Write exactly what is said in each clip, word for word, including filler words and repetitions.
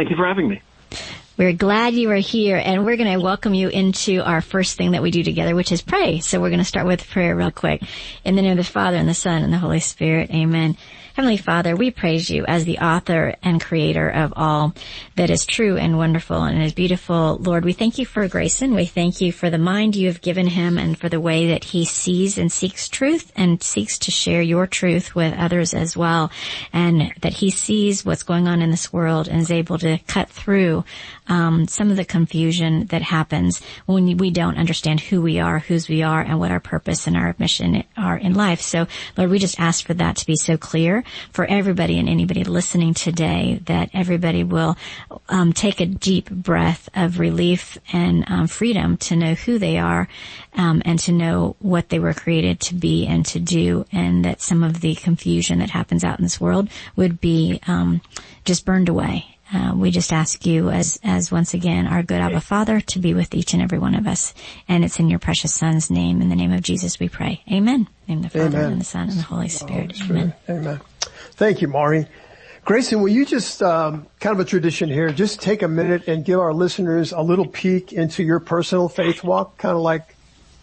thank you for having me. We're glad you are here, and we're going to welcome you into our first thing that we do together, which is pray. So we're going to start with prayer real quick. In the name of the Father, and the Son, and the Holy Spirit, amen. Heavenly Father, we praise you as the author and creator of all that is true and wonderful and is beautiful. Lord, we thank you for Grayson. We thank you for the mind you have given him and for the way that he sees and seeks truth and seeks to share your truth with others as well, and that he sees what's going on in this world and is able to cut through um some of the confusion that happens when we don't understand who we are, whose we are, and what our purpose and our mission are in life. So, Lord, we just ask for that to be so clear for everybody and anybody listening today, that everybody will um take a deep breath of relief and um freedom to know who they are um and to know what they were created to be and to do, and that some of the confusion that happens out in this world would be um just burned away. Uh, we just ask you as, as once again, our good Abba Father, to be with each and every one of us. And it's in your precious Son's name, in the name of Jesus, we pray. Amen. In the Father, Amen. And the Son, and the Holy Spirit. The Holy Spirit. Amen. Amen. Thank you, Maury. Grayson, will you just, um, kind of a tradition here, just take a minute and give our listeners a little peek into your personal faith walk, kind of like.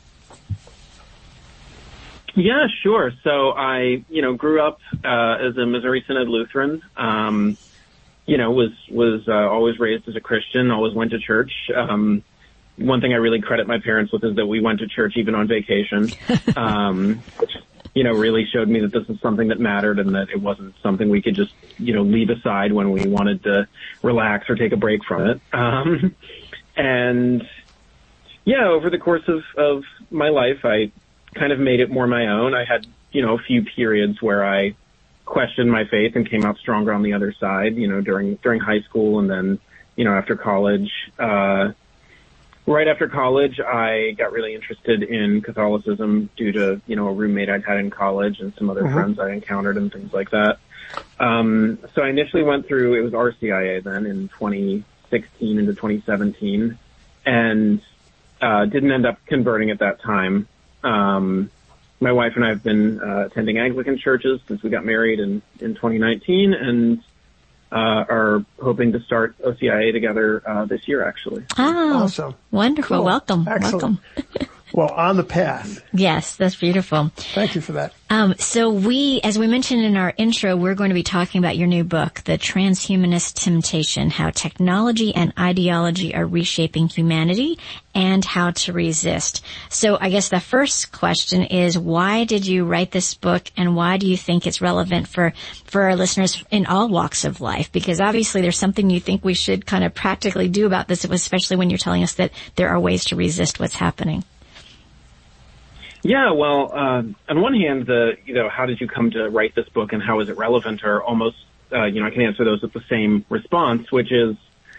Yeah, sure. So I, you know, grew up, uh, as a Missouri Synod Lutheran. Um, you know, was, was, uh, always raised as a Christian, always went to church. Um, one thing I really credit my parents with is that we went to church even on vacation. Um, which, you know, really showed me that this is something that mattered and that it wasn't something we could just, you know, leave aside when we wanted to relax or take a break from it. Um, and yeah, over the course of, of my life, I kind of made it more my own. I had, you know, a few periods where I questioned my faith and came out stronger on the other side, you know, during, during high school and then, you know, after college. Uh, right after college, I got really interested in Catholicism due to, you know, a roommate I'd had in college and some other mm-hmm. friends I encountered and things like that. Um, so I initially went through, it was R C I A then in twenty sixteen into twenty seventeen, and, uh, didn't end up converting at that time. Um, My wife and I have been uh, attending Anglican churches since we got married in, in twenty nineteen, and uh, are hoping to start O C I A together uh, this year, actually. Oh, awesome. Wonderful. Cool. Welcome. Excellent. Welcome. Well, on the path. Yes, that's beautiful. Thank you for that. Um, so we, as we mentioned in our intro, we're going to be talking about your new book, The Transhumanist Temptation, How Technology and Ideology Are Reshaping Humanity and How to Resist. So I guess the first question is, why did you write this book, and why do you think it's relevant for, for our listeners in all walks of life? Because obviously there's something you think we should kind of practically do about this, especially when you're telling us that there are ways to resist what's happening. Yeah, well, uh, on one hand, the, you know, how did you come to write this book and how is it relevant are almost, uh, you know, I can answer those with the same response, which is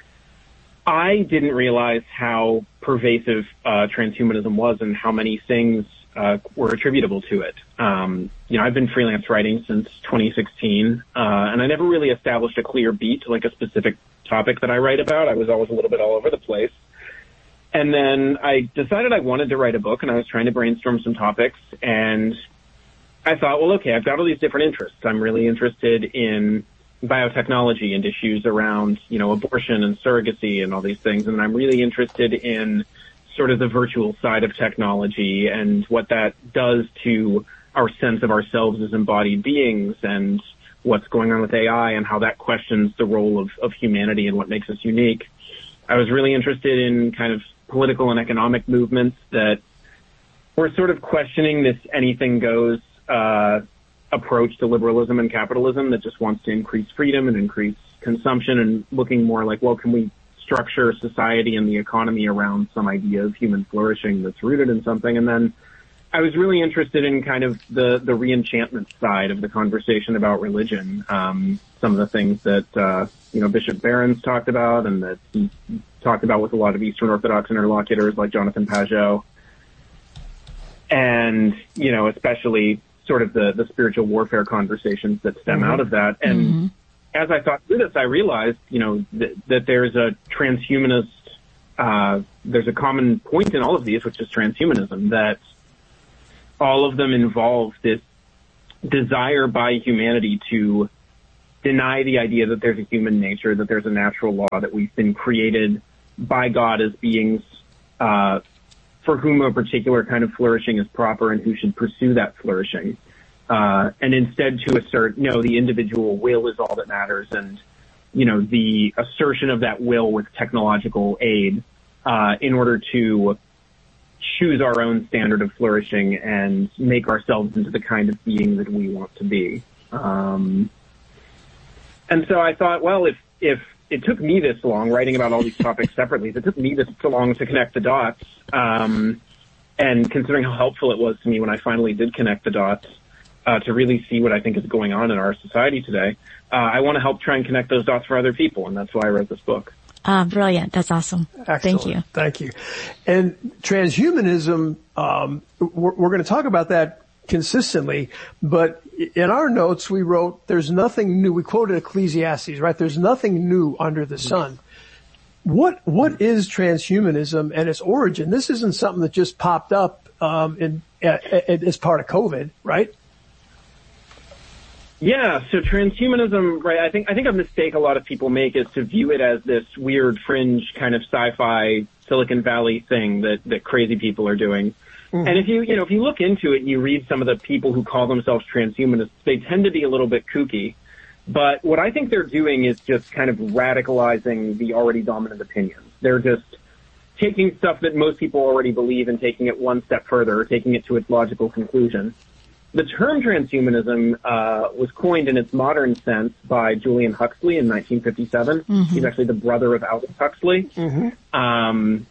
I didn't realize how pervasive uh, transhumanism was and how many things uh, were attributable to it. Um, you know, I've been freelance writing since twenty sixteen, uh, and I never really established a clear beat, like a specific topic that I write about. I was always a little bit all over the place. And then I decided I wanted to write a book, and I was trying to brainstorm some topics, and I thought, well, okay, I've got all these different interests. I'm really interested in biotechnology and issues around, you know, abortion and surrogacy and all these things, and I'm really interested in sort of the virtual side of technology and what that does to our sense of ourselves as embodied beings and what's going on with A I and how that questions the role of, of humanity and what makes us unique. I was really interested in kind of political and economic movements that were sort of questioning this anything goes uh approach to liberalism and capitalism that just wants to increase freedom and increase consumption, and looking more like, well, can we structure society and the economy around some idea of human flourishing that's rooted in something? And then I was really interested in kind of the, the re-enchantment side of the conversation about religion. Um, some of the things that, uh, you know, Bishop Barron's talked about and that he talked about with a lot of Eastern Orthodox interlocutors like Jonathan Pageau. And, you know, especially sort of the, the spiritual warfare conversations that stem mm-hmm. out of that. And mm-hmm. as I thought through this, I realized, you know, th- that there's a transhumanist, uh, there's a common point in all of these, which is transhumanism, that all of them involve this desire by humanity to deny the idea that there's a human nature, that there's a natural law, that we've been created by God as beings uh, for whom a particular kind of flourishing is proper and who should pursue that flourishing. Uh, and instead to assert, no, the individual will is all that matters, and, you know, the assertion of that will with technological aid uh, in order to choose our own standard of flourishing and make ourselves into the kind of being that we want to be. Um, and so I thought, well, if, if it took me this long writing about all these topics separately, if it took me this long to connect the dots, um, and considering how helpful it was to me when I finally did connect the dots, uh, to really see what I think is going on in our society today, uh, I want to help try and connect those dots for other people. And that's why I wrote this book. Ah, brilliant. That's awesome. Excellent. Thank you. Thank you. And transhumanism, um, we're, we're going to talk about that consistently, but in our notes we wrote, there's nothing new. We quoted Ecclesiastes, right? There's nothing new under the sun. What, what is transhumanism and its origin? This isn't something that just popped up, um, in, uh, as part of COVID, right? Yeah, so transhumanism, right, I think I think a mistake a lot of people make is to view it as this weird fringe kind of sci-fi Silicon Valley thing that, that crazy people are doing. Mm-hmm. And if you, you know, if you look into it and you read some of the people who call themselves transhumanists, they tend to be a little bit kooky. But what I think they're doing is just kind of radicalizing the already dominant opinions. They're just taking stuff that most people already believe and taking it one step further, taking it to its logical conclusion. The term transhumanism uh, was coined in its modern sense by Julian Huxley in nineteen fifty-seven. Mm-hmm. He's actually the brother of Aldous Huxley. Mm-hmm. Um,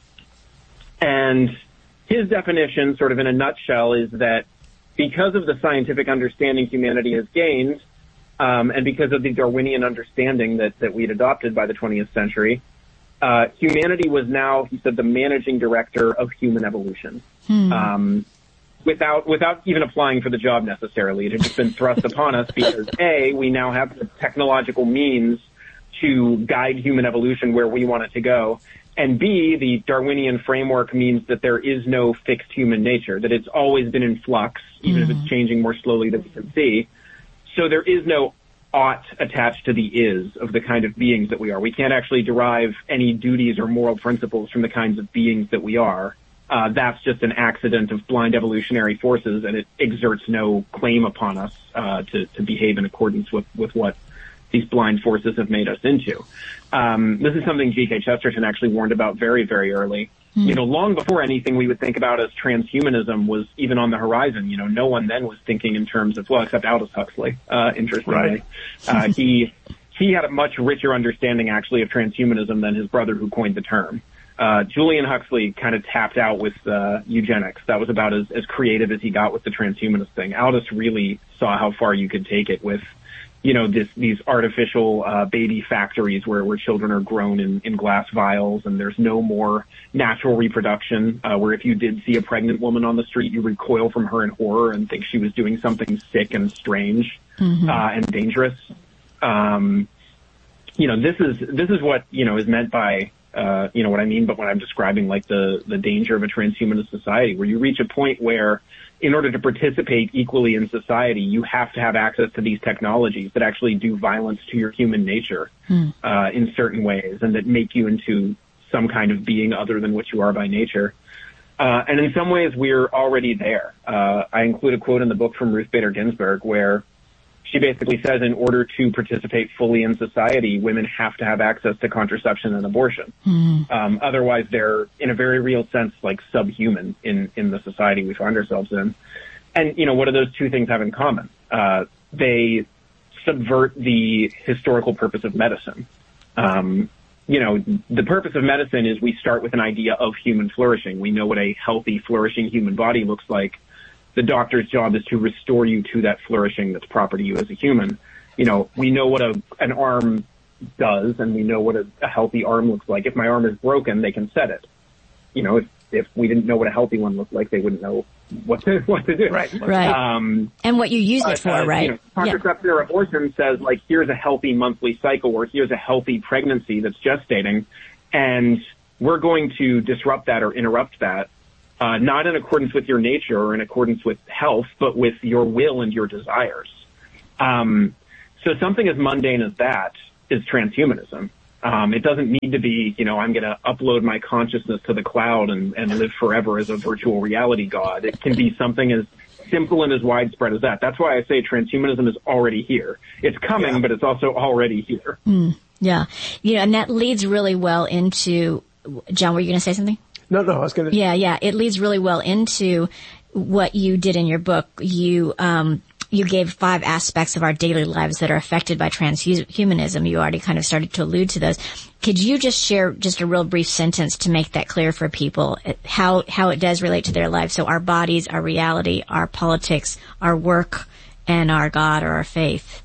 and his definition, sort of in a nutshell, is that because of the scientific understanding humanity has gained, um, and because of the Darwinian understanding that, that we'd adopted by the twentieth century, uh, humanity was now, he said, the managing director of human evolution. Hmm. Um, without without even applying for the job necessarily. It had just been thrust upon us because, A, we now have the technological means to guide human evolution where we want it to go, and B, the Darwinian framework means that there is no fixed human nature, that it's always been in flux, even mm-hmm. if it's changing more slowly than we can see. So there is no ought attached to the is of the kind of beings that we are. We can't actually derive any duties or moral principles from the kinds of beings that we are. Uh, that's just an accident of blind evolutionary forces, and it exerts no claim upon us uh, to, to behave in accordance with, with what these blind forces have made us into. Um, this is something G K Chesterton actually warned about very, very early. Mm. You know, long before anything we would think about as transhumanism was even on the horizon. You know, no one then was thinking in terms of, well, except Aldous Huxley, uh, interestingly. Right. uh, he, he had a much richer understanding actually of transhumanism than his brother who coined the term. Uh, Julian Huxley kind of tapped out with uh, eugenics. That was about as, as creative as he got with the transhumanist thing. Aldous really saw how far you could take it with, you know, this, these artificial uh, baby factories where, where children are grown in, in glass vials, and there's no more natural reproduction, uh, where if you did see a pregnant woman on the street, you recoil from her in horror and think she was doing something sick and strange mm-hmm. uh, and dangerous. Um, you know, this is this is what, you know, is meant by Uh, you know what I mean, but when I'm describing like the, the danger of a transhumanist society, where you reach a point where in order to participate equally in society, you have to have access to these technologies that actually do violence to your human nature, mm. uh, in certain ways, and that make you into some kind of being other than what you are by nature. Uh, and in some ways, we're already there. Uh, I include a quote in the book from Ruth Bader Ginsburg where she basically says in order to participate fully in society, women have to have access to contraception and abortion. Mm. Um, otherwise, they're, in a very real sense, like subhuman in, in the society we find ourselves in. And, you know, what do those two things have in common? Uh, they subvert the historical purpose of medicine. Um, you know, the purpose of medicine is we start with an idea of human flourishing. We know what a healthy, flourishing human body looks like. The doctor's job is to restore you to that flourishing that's proper to you as a human. You know, we know what a, an arm does, and we know what a, a healthy arm looks like. If my arm is broken, they can set it. You know, if, if we didn't know what a healthy one looked like, they wouldn't know what to, what to do. Right, right. Um, and what you use it for, uh, right? You know, contraception yeah. or abortion says, like, here's a healthy monthly cycle, or here's a healthy pregnancy that's gestating, and we're going to disrupt that or interrupt that. Uh, not in accordance with your nature or in accordance with health, but with your will and your desires. Um, so something as mundane as that is transhumanism. Um, it doesn't need to be, you know, I'm going to upload my consciousness to the cloud and, and live forever as a virtual reality god. It can be something as simple and as widespread as that. That's why I say transhumanism is already here. It's coming, yeah. but it's also already here. Mm, yeah. You know, and that leads really well into, John, were you going to say something? No, no, I was going to. Yeah, yeah. It leads really well into what you did in your book. You, um, you gave five aspects of our daily lives that are affected by transhumanism. You already kind of started to allude to those. Could you just share just a real brief sentence to make that clear for people, how, how it does relate to their lives? So our bodies, our reality, our politics, our work, and our God or our faith.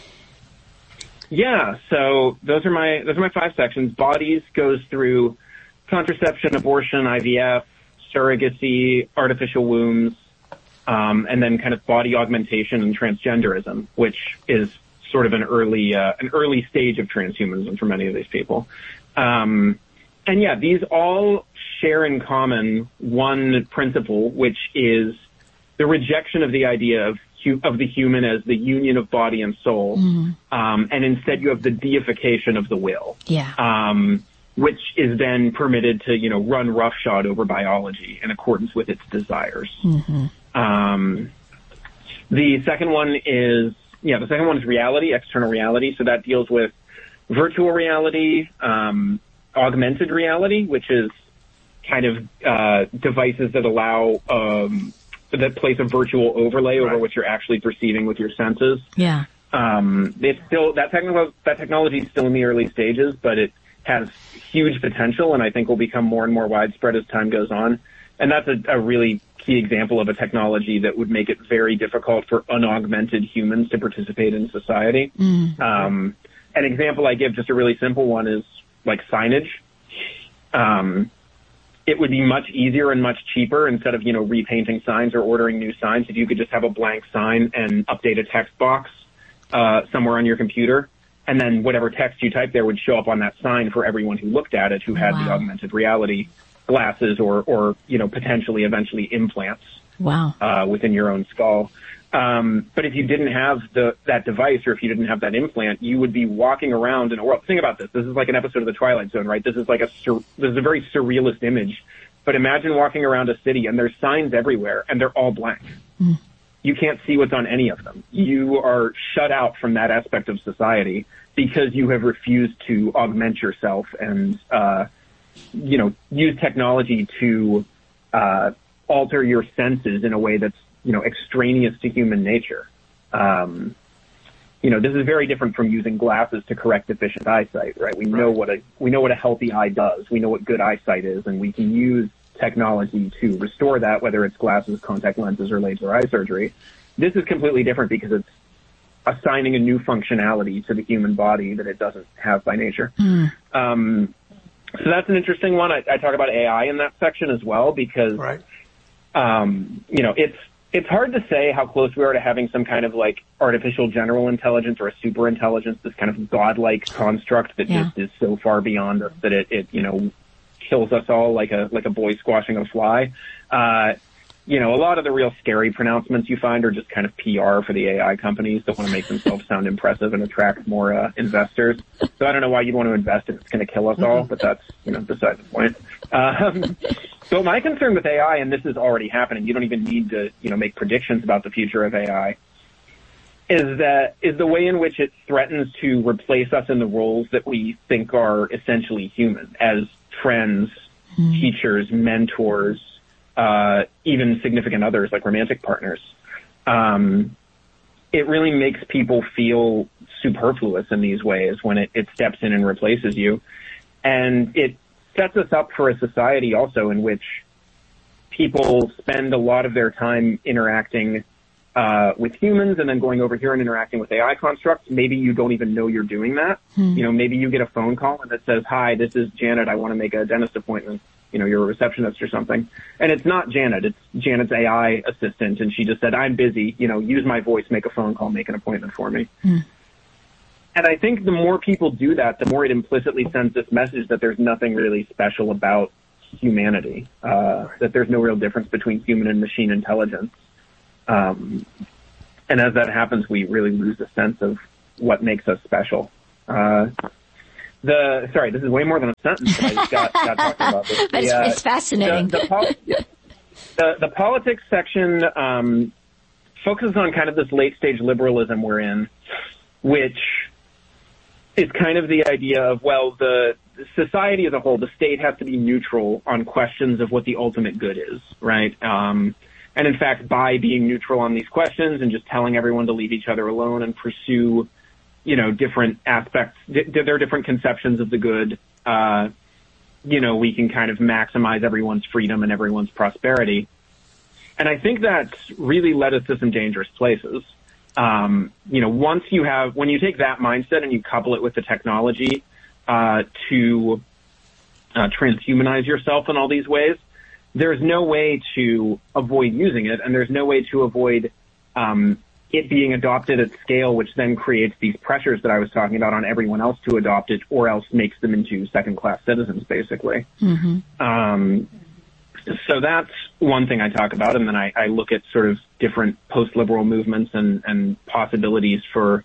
Yeah, so those are my, those are my five sections. Bodies goes through contraception, abortion, I V F, surrogacy, artificial wombs, um, and then kind of body augmentation and transgenderism, which is sort of an early, uh, an early stage of transhumanism for many of these people. Um, and yeah, these all share in common one principle, which is the rejection of the idea of hu- of the human as the union of body and soul, mm. um, and instead you have the deification of the will. Yeah. Um, which is then permitted to, you know, run roughshod over biology in accordance with its desires. Mm-hmm. Um, the second one is, yeah, the second one is reality, external reality. So that deals with virtual reality, um, augmented reality, which is kind of, uh, devices that allow, um, that place a virtual overlay over right. what you're actually perceiving with your senses. Yeah. Um, it's still, that technical, that technology is still in the early stages, but it has huge potential and I think will become more and more widespread as time goes on. And that's a, a really key example of a technology that would make it very difficult for unaugmented humans to participate in society. Mm. Um, an example I give, just a really simple one, is like signage. Um, it would be much easier and much cheaper, instead of, you know, repainting signs or ordering new signs, if you could just have a blank sign and update a text box uh, somewhere on your computer. And then whatever text you type there would show up on that sign for everyone who looked at it, who had wow. the augmented reality glasses or, or, you know, potentially eventually implants wow. uh, within your own skull. Um, but if you didn't have the, that device, or if you didn't have that implant, you would be walking around in a world. Think about this. This is like an episode of The Twilight Zone, right? This is like a, sur- this is a very surrealist image. But imagine walking around a city and there's signs everywhere and they're all blank. Mm. You can't see what's on any of them. You are shut out from that aspect of society because you have refused to augment yourself and, uh, you know, use technology to, uh, alter your senses in a way that's, you know, extraneous to human nature. Um, you know, this is very different from using glasses to correct deficient eyesight, right? We know what a, we know what a healthy eye does. We know what good eyesight is, and we can use technology to restore that, whether it's glasses, contact lenses, or laser eye surgery. This is completely different because it's assigning a new functionality to the human body that it doesn't have by nature. Mm. Um, so that's an interesting one. I, I talk about A I in that section as well because, right. um, you know, it's it's hard to say how close we are to having some kind of like artificial general intelligence or a super intelligence, this kind of godlike construct that yeah. just is so far beyond us that it, it you know, kills us all like a like a boy squashing a fly. Uh, you know, a lot of the real scary pronouncements you find are just kind of P R for the A I companies that want to make themselves sound impressive and attract more uh, investors. So I don't know why you'd want to invest if it's going to kill us all, but that's, you know, beside the point. Um, so my concern with A I, and this is already happening, you don't even need to, you know, make predictions about the future of A I, is that is the way in which it threatens to replace us in the roles that we think are essentially human, as friends, mm. teachers, mentors, uh, even significant others like romantic partners. Um, it really makes people feel superfluous in these ways when it, it steps in and replaces you. And it sets us up for a society also in which people spend a lot of their time interacting uh, with humans and then going over here and interacting with A I constructs. Maybe you don't even know you're doing that. Hmm. You know, maybe you get a phone call and it says, "Hi, this is Janet. I want to make a dentist appointment." You know, you're a receptionist or something. And it's not Janet. It's Janet's A I assistant. And she just said, "I'm busy. You know, use my voice, make a phone call, make an appointment for me." Hmm. And I think the more people do that, the more it implicitly sends this message that there's nothing really special about humanity, uh, that there's no real difference between human and machine intelligence. Um, and as that happens, we really lose a sense of what makes us special. Uh, the sorry, this is way more than a sentence. I just got, got talking about this. But the, it's, uh, it's fascinating. The, the, pol- the, the politics section um, focuses on kind of this late stage liberalism we're in, which is kind of the idea of, well, the society as a whole, the state has to be neutral on questions of what the ultimate good is, right? Um, and in fact, by being neutral on these questions and just telling everyone to leave each other alone and pursue, you know, different aspects, th- there are different conceptions of the good, uh, you know, we can kind of maximize everyone's freedom and everyone's prosperity. And I think that's really led us to some dangerous places. Um, you know, once you have, when you take that mindset and you couple it with the technology, uh, to, uh, transhumanize yourself in all these ways, there's no way to avoid using it, and there's no way to avoid, um, it being adopted at scale, which then creates these pressures that I was talking about on everyone else to adopt it, or else makes them into second-class citizens, basically. Mm-hmm. Um, so that's one thing I talk about, and then I, I look at sort of different post-liberal movements and, and possibilities for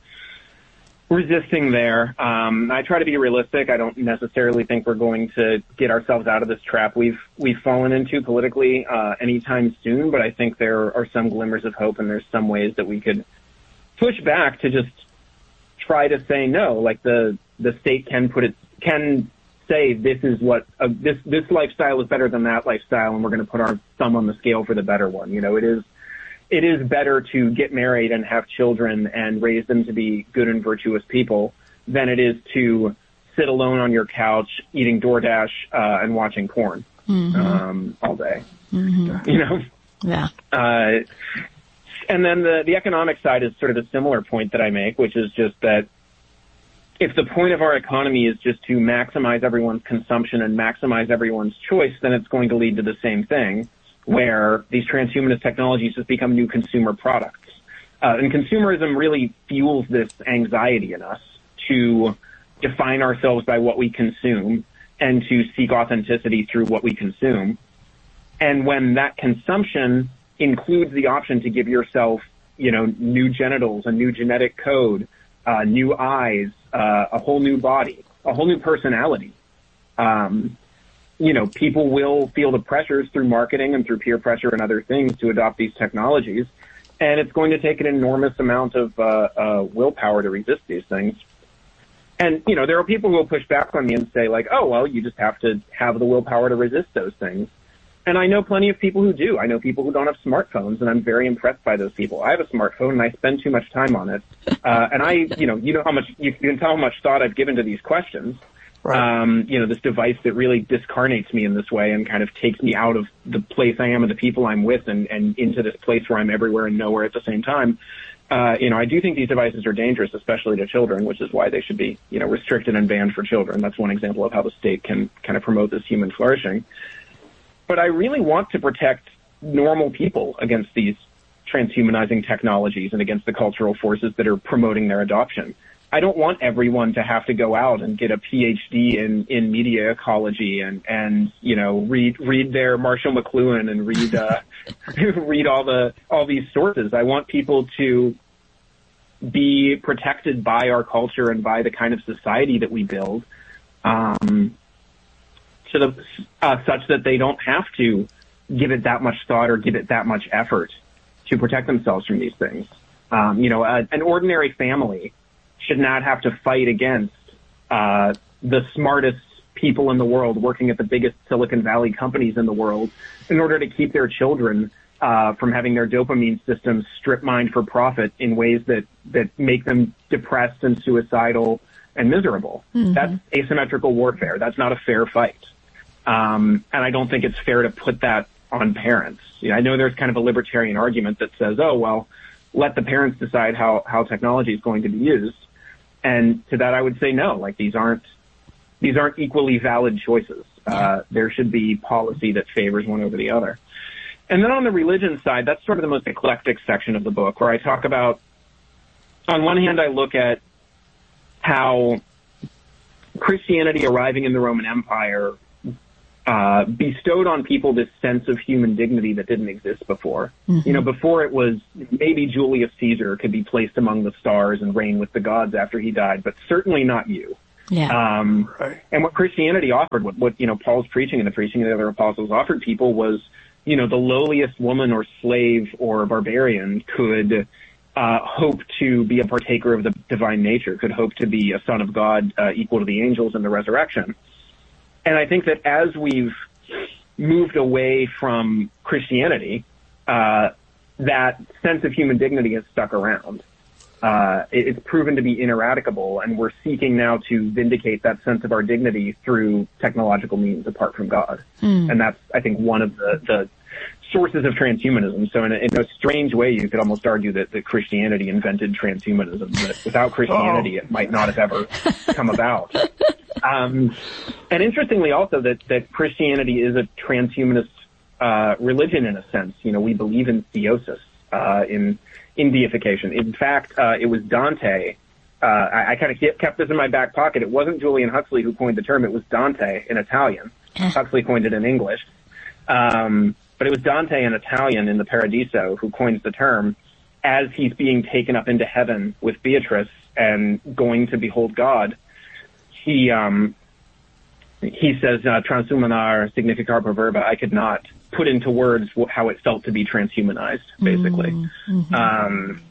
resisting there. Um, I try to be realistic. I don't necessarily think we're going to get ourselves out of this trap we've we've fallen into politically uh, anytime soon, but I think there are some glimmers of hope, and there's some ways that we could push back to just try to say no. Like the the state can put it can say this is what uh, this this lifestyle is better than that lifestyle, and we're going to put our thumb on the scale for the better one. You know, it is. It is better to get married and have children and raise them to be good and virtuous people than it is to sit alone on your couch eating DoorDash uh, and watching porn mm-hmm. um, all day. Mm-hmm. You know? Yeah. Uh, and then the, the economic side is sort of a similar point that I make, which is just that if the point of our economy is just to maximize everyone's consumption and maximize everyone's choice, then it's going to lead to the same thing, where these transhumanist technologies just become new consumer products. Uh, and consumerism really fuels this anxiety in us to define ourselves by what we consume and to seek authenticity through what we consume. And when that consumption includes the option to give yourself, you know, new genitals, a new genetic code, uh, new eyes, uh, a whole new body, a whole new personality, um, you know, people will feel the pressures through marketing and through peer pressure and other things to adopt these technologies. And it's going to take an enormous amount of uh, uh, willpower to resist these things. And, you know, there are people who will push back on me and say, like, oh, well, you just have to have the willpower to resist those things. And I know plenty of people who do. I know people who don't have smartphones, and I'm very impressed by those people. I have a smartphone, and I spend too much time on it. Uh, and I, you know, you know how much, you can tell how much thought I've given to these questions. Right. Um, you know, this device that really discarnates me in this way and kind of takes me out of the place I am and the people I'm with and, and into this place where I'm everywhere and nowhere at the same time. Uh, you know, I do think these devices are dangerous, especially to children, which is why they should be, you know, restricted and banned for children. That's one example of how the state can kind of promote this human flourishing. But I really want to protect normal people against these transhumanizing technologies and against the cultural forces that are promoting their adoption. I don't want everyone to have to go out and get a P H D in, in media ecology and, and, you know, read, read their Marshall McLuhan and read, uh, read all the, all these sources. I want people to be protected by our culture and by the kind of society that we build, um, to the, uh, such that they don't have to give it that much thought or give it that much effort to protect themselves from these things. Um, you know, a, an ordinary family should not have to fight against uh, the smartest people in the world working at the biggest Silicon Valley companies in the world in order to keep their children uh, from having their dopamine systems strip mined for profit in ways that, that make them depressed and suicidal and miserable. Mm-hmm. That's asymmetrical warfare. That's not a fair fight. Um, and I don't think it's fair to put that on parents. You know, I know there's kind of a libertarian argument that says, oh, well, let the parents decide how, how technology is going to be used. And to that, I would say no. Like these aren't these aren't equally valid choices. Uh, there should be policy that favors one over the other. And then on the religion side, that's sort of the most eclectic section of the book, where I talk about, on one hand, I look at how Christianity arriving in the Roman Empire uh, bestowed on people this sense of human dignity that didn't exist before. Mm-hmm. You know, before it was maybe Julius Caesar could be placed among the stars and reign with the gods after he died, but certainly not you. Yeah. Um, right. And what Christianity offered, what, what, you know, Paul's preaching and the preaching of the other apostles offered people was, you know, the lowliest woman or slave or barbarian could uh, hope to be a partaker of the divine nature, could hope to be a son of God uh, equal to the angels in the resurrection. And I think that as we've moved away from Christianity, uh, that sense of human dignity has stuck around. Uh, it, it's proven to be ineradicable, and we're seeking now to vindicate that sense of our dignity through technological means apart from God. Mm. And that's, I think, one of the, the sources of transhumanism. So in a, in a strange way, you could almost argue that, that Christianity invented transhumanism, that without Christianity, oh. it might not have ever come about. Um, and interestingly also that, that Christianity is a transhumanist uh, religion in a sense. You know, we believe in theosis, uh, in in deification. In fact, uh, it was Dante. Uh, I, I kind of kept this in my back pocket. It wasn't Julian Huxley who coined the term. It was Dante in Italian. Huxley coined it in English. Um, but it was Dante in Italian in the Paradiso who coins the term as he's being taken up into heaven with Beatrice and going to behold God. He, um, he says, uh, transhumanar significar per verba. I could not put into words how it felt to be transhumanized, basically. Mm-hmm. Um,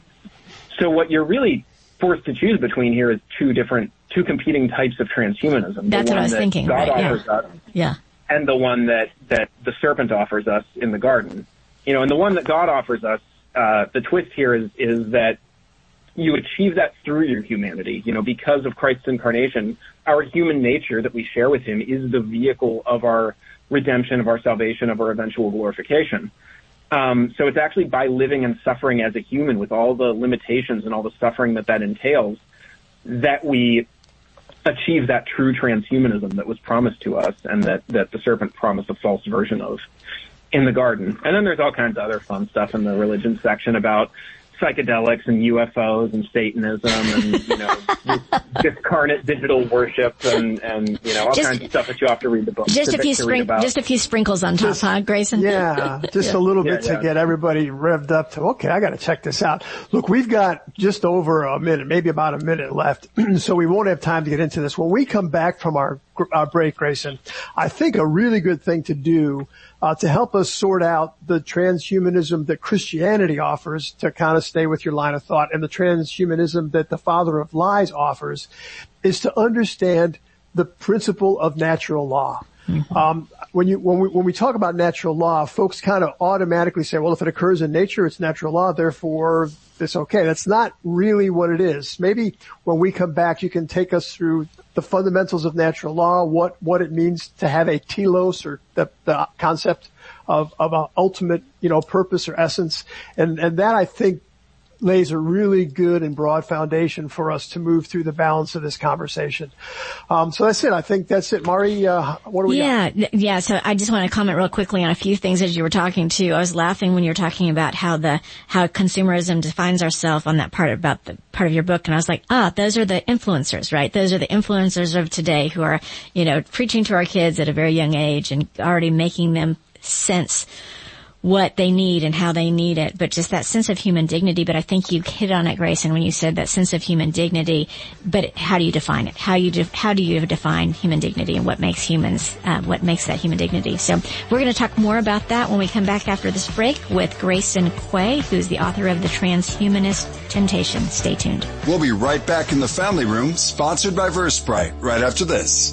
so what you're really forced to choose between here is two different, two competing types of transhumanism. That's what I was that thinking. God right, offers yeah. us, yeah. and the one that, that the serpent offers us in the garden. You know, and the one that God offers us, uh, the twist here is, is that you achieve that through your humanity. You know, because of Christ's incarnation, our human nature that we share with him is the vehicle of our redemption, of our salvation, of our eventual glorification. Um, so it's actually by living and suffering as a human with all the limitations and all the suffering that that entails that we achieve that true transhumanism that was promised to us and that, that the serpent promised a false version of in the garden. And then there's all kinds of other fun stuff in the religion section about psychedelics and U F Os and Satanism and, you know, discarnate digital worship and, and, you know, all just, kinds of stuff that you have to read the book. Just to, a few spring, just a few sprinkles on top, just, huh, Grayson? Yeah, just yeah. a little bit yeah, to yeah. get everybody revved up to, okay, I gotta check this out. Look, we've got just over a minute, maybe about a minute left, so we won't have time to get into this. When we come back from our, our break, Grayson, I think a really good thing to do Uh, to help us sort out the transhumanism that Christianity offers, to kind of stay with your line of thought, and the transhumanism that the father of lies offers, is to understand the principle of natural law. Mm-hmm. Um, when you, when we, when we talk about natural law, folks kind of automatically say, well, if it occurs in nature, it's natural law, therefore it's okay. That's not really what it is. Maybe when we come back, you can take us through the fundamentals of natural law, what, what it means to have a telos, or the, the concept of, of an ultimate, you know, purpose or essence. And, and that, I think, lays a really good and broad foundation for us to move through the balance of this conversation. Um, so that's it. I think that's it. Mari, uh, what do we yeah, got? Yeah, yeah. So I just want to comment real quickly on a few things as you were talking too. I was laughing when you were talking about how the, how consumerism defines ourselves on that part about the part of your book. And I was like, ah, those are the influencers, right? Those are the influencers of today who are, you know, preaching to our kids at a very young age and already making them sense what they need and how they need it, but just that sense of human dignity. But I think you hit on it, Grayson, when you said that sense of human dignity. But how do you define it? How you de- how do you define human dignity and what makes humans, uh, what makes that human dignity? So we're going to talk more about that when we come back after this break with Grayson Quay, who's the author of The Transhumanist Temptation. Stay tuned. We'll be right back in the Family Room, sponsored by Versprite, right after this.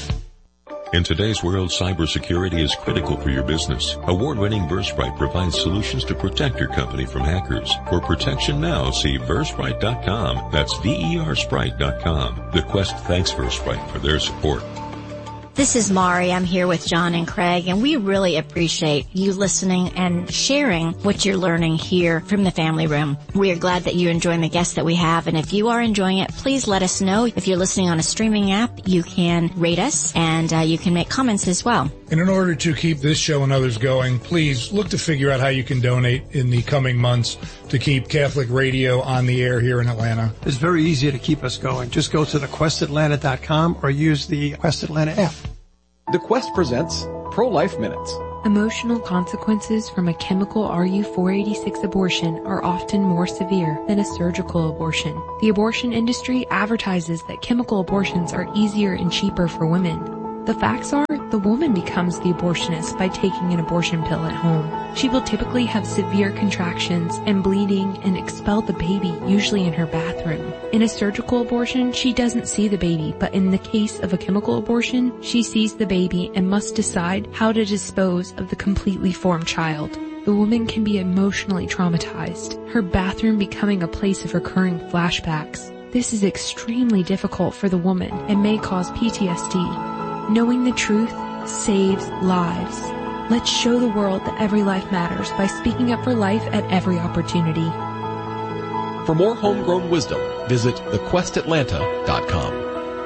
In today's world, cybersecurity is critical for your business. Award-winning Versprite provides solutions to protect your company from hackers. For protection now, see Versprite dot com. That's V E R Sprite dot com. The Quest thanks Versprite for their support. This is Mari. I'm here with John and Craig, and we really appreciate you listening and sharing what you're learning here from the Family Room. We are glad that you're enjoying the guests that we have, and if you are enjoying it, please let us know. If you're listening on a streaming app, you can rate us, and uh, you can make comments as well. And in order to keep this show and others going, please look to figure out how you can donate in the coming months to keep Catholic radio on the air here in Atlanta. It's very easy to keep us going. Just go to the quest atlanta dot com or use the Quest Atlanta app. The Quest presents Pro-Life Minutes. Emotional consequences from a chemical R U four eighty-six abortion are often more severe than a surgical abortion. The abortion industry advertises that chemical abortions are easier and cheaper for women. The facts are, the woman becomes the abortionist by taking an abortion pill at home. She will typically have severe contractions and bleeding and expel the baby, usually in her bathroom. In a surgical abortion, she doesn't see the baby, but in the case of a chemical abortion, she sees the baby and must decide how to dispose of the completely formed child. The woman can be emotionally traumatized, her bathroom becoming a place of recurring flashbacks. This is extremely difficult for the woman and may cause P T S D. Knowing the truth saves lives. Let's show the world that every life matters by speaking up for life at every opportunity. For more homegrown wisdom, visit the quest atlanta dot com.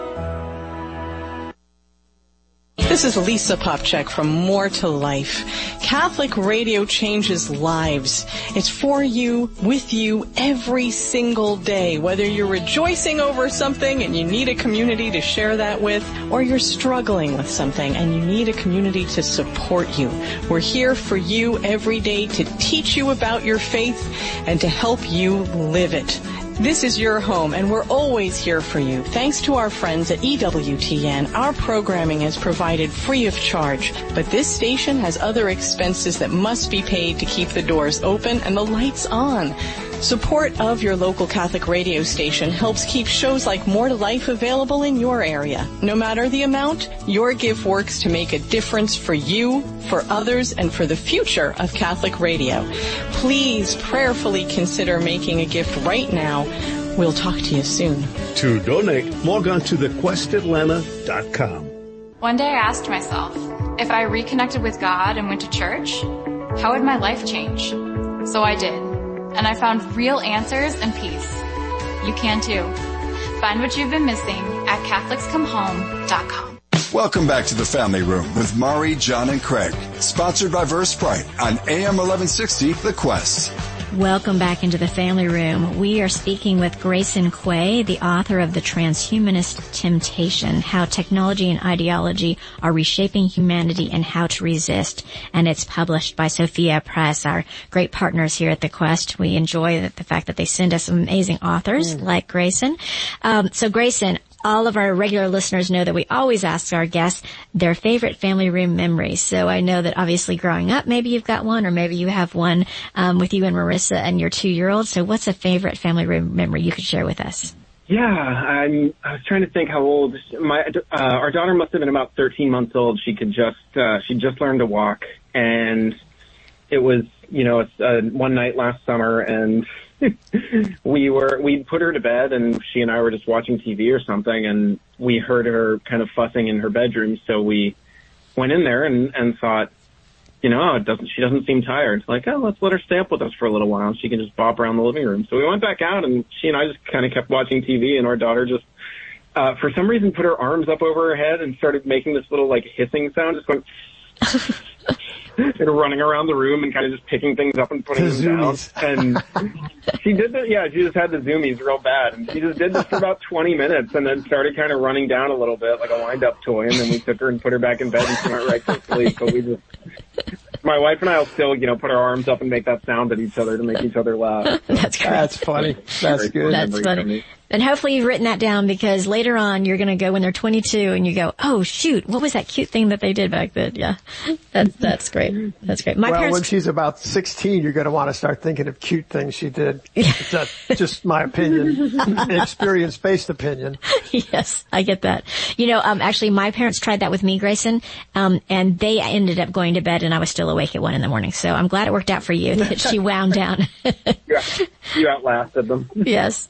This is Lisa Popchak from More to Life. Catholic radio changes lives. It's for you, with you, every single day. Whether you're rejoicing over something and you need a community to share that with, or you're struggling with something and you need a community to support you. We're here for you every day to teach you about your faith and to help you live it. This is your home, and we're always here for you. Thanks to our friends at E W T N, our programming is provided free of charge. But this station has other expenses that must be paid to keep the doors open and the lights on. Support of your local Catholic radio station helps keep shows like More to Life available in your area. No matter the amount, your gift works to make a difference for you, for others, and for the future of Catholic radio. Please prayerfully consider making a gift right now. We'll talk to you soon. To donate, log on to the quest atlanta dot com. One day I asked myself, if I reconnected with God and went to church, how would my life change? So I did. And I found real answers and peace. You can too. Find what you've been missing at catholics come home dot com. Welcome back to the Family Room with Mari, John, and Craig. Sponsored by Versprite on A M eleven sixty, The Quest. Welcome back into the Family Room. We are speaking with Grayson Quay, the author of The Transhumanist Temptation, How Technology and Ideology Are Reshaping Humanity and How to Resist. And it's published by Sophia Press, our great partners here at The Quest. We enjoy the, the fact that they send us amazing authors mm. like Grayson. Um, so Grayson, all of our regular listeners know that we always ask our guests their favorite family room memories. So I know that obviously growing up, maybe you've got one, or maybe you have one um, with you and Marissa and your two-year-old. So what's a favorite family room memory you could share with us? Yeah, I'm, I was trying to think how old my uh, our daughter must have been about thirteen months old. She could just uh, she just learned to walk, and it was you know it's, uh, one night last summer, and we were, we put her to bed, and she and I were just watching T V or something, and we heard her kind of fussing in her bedroom. So we went in there and, and thought, you know, it doesn't, she doesn't seem tired. Like, oh, let's let her stay up with us for a little while. She can just bop around the living room. So we went back out, and she and I just kind of kept watching T V, and our daughter just, uh, for some reason put her arms up over her head and started making this little like hissing sound, just going, and running around the room and kind of just picking things up and putting the them zoomies. down. And she did that, yeah, she just had the zoomies real bad. And she just did this for about twenty minutes and then started kind of running down a little bit like a wind-up toy. And then we took her and put her back in bed and she went right to sleep. But we just, my wife and I will still, you know, put our arms up and make that sound at each other to make each other laugh. That's great. That's funny. That's good. That's funny. And hopefully you've written that down, because later on you're going to go when they're twenty-two and you go, oh shoot, what was that cute thing that they did back then? Yeah, that's that's great. That's great. My well, parents. when she's about sixteen, you're going to want to start thinking of cute things she did. That's just my opinion, experience-based opinion. Yes, I get that. You know, um, actually, my parents tried that with me, Grayson, um, and they ended up going to bed, and I was still awake at one in the morning. So I'm glad it worked out for you that she wound down. Yeah, you outlasted them. Yes.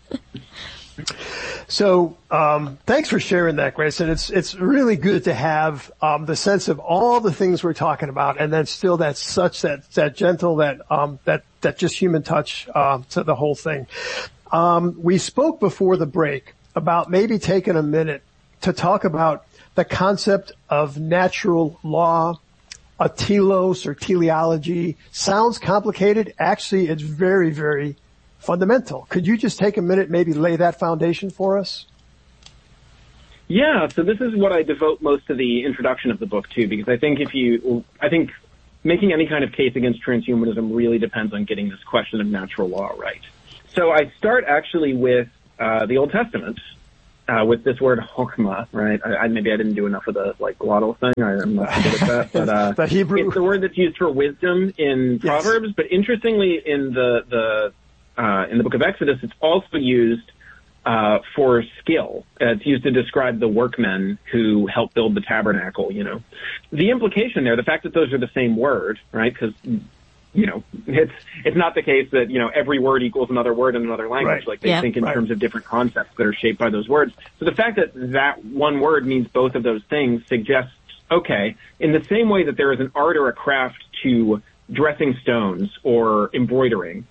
So, um, thanks for sharing that, Grayson. It's, it's really good to have, um, the sense of all the things we're talking about, and then still that such, that, that gentle, that, um, that, that just human touch, uh, to the whole thing. Um, we spoke before the break about maybe taking a minute to talk about the concept of natural law, a telos or teleology. Sounds complicated. Actually, it's very, very fundamental. Could you just take a minute, maybe lay that foundation for us? Yeah, so this is what I devote most of the introduction of the book to, because I think if you, I think making any kind of case against transhumanism really depends on getting this question of natural law right. So I start actually with uh, the Old Testament, uh, with this word chokmah, right? I, I, maybe I didn't do enough of the like glottal thing. I, I'm not good at that, but uh, the Hebrew. It's the word that's used for wisdom in Proverbs. Yes. But interestingly, in the the uh, in the book of Exodus, it's also used uh, for skill. Uh, it's used to describe the workmen who helped build the tabernacle. You know, the implication there, the fact that those are the same word, right? Because you know, it's it's not the case that, you know, every word equals another word in another language. Right. Like they yeah. think in right. terms of different concepts that are shaped by those words. So the fact that that one word means both of those things suggests, okay, in the same way that there is an art or a craft to dressing stones or embroidering,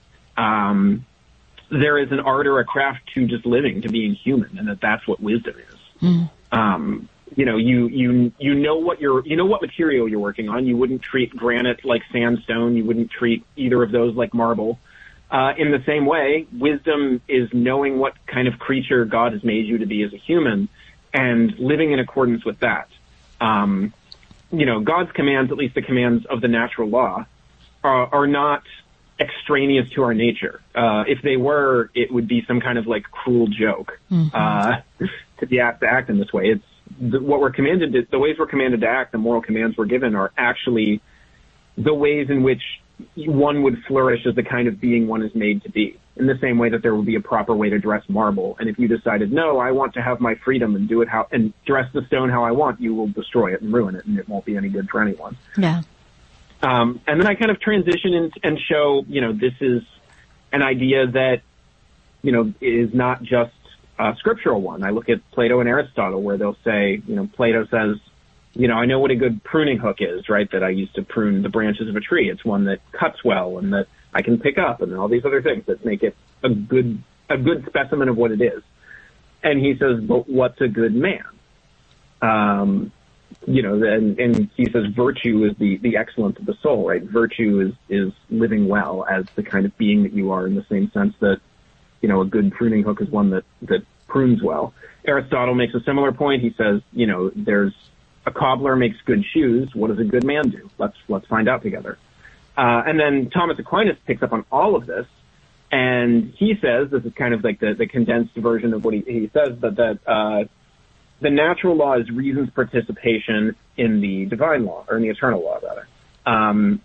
um, there is an art or a craft to just living, to being human, and that that's what wisdom is. Mm. Um, You know, you, you, you know what you're, you know what material you're working on. You wouldn't treat granite like sandstone. You wouldn't treat either of those like marble. Uh, in the same way, wisdom is knowing what kind of creature God has made you to be as a human and living in accordance with that. Um, you know, God's commands, at least the commands of the natural law, are, are not extraneous to our nature. Uh, if they were, it would be some kind of like cruel joke, mm-hmm. uh, to be asked to act in this way. It's, The, what we're commanded to, the ways we're commanded to act, the moral commands we're given are actually the ways in which one would flourish as the kind of being one is made to be. In the same way that there would be a proper way to dress marble. And if you decided, no, I want to have my freedom and do it how, and dress the stone how I want, you will destroy it and ruin it, and it won't be any good for anyone. Yeah. Um, and then I kind of transition in, and show, you know, this is an idea that, you know, is not just a scriptural one. I look at Plato and Aristotle, where they'll say, you know, Plato says, you know, I know what a good pruning hook is, right? That I use to prune the branches of a tree. It's one that cuts well and that I can pick up, and all these other things that make it a good, a good specimen of what it is. And he says, but what's a good man? Um, you know, and, and he says virtue is the, the excellence of the soul, right? Virtue is, is living well as the kind of being that you are, in the same sense that, you know, a good pruning hook is one that, that prunes well. Aristotle makes a similar point. He says, you know, there's a cobbler makes good shoes. What does a good man do? Let's, let's find out together. Uh, and then Thomas Aquinas picks up on all of this, and he says, this is kind of like the, the condensed version of what he, he says, but that, uh, the natural law is reason's participation in the divine law, or in the eternal law, rather. Um,